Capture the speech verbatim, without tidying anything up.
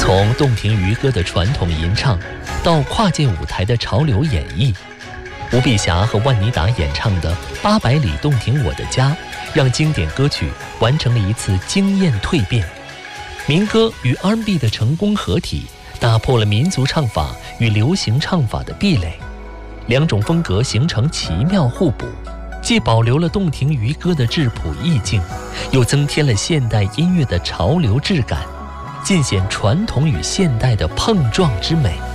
从洞庭渔歌的传统吟唱到跨界舞台的潮流演绎，吴碧霞和万妮达演唱的《八百里洞庭我的家》，让经典歌曲完成了一次惊艳蜕变。民歌与 R and B 的成功合体，打破了民族唱法与流行唱法的壁垒，两种风格形成奇妙互补，既保留了洞庭渔歌的质朴意境，又增添了现代音乐的潮流质感，尽显传统与现代的碰撞之美。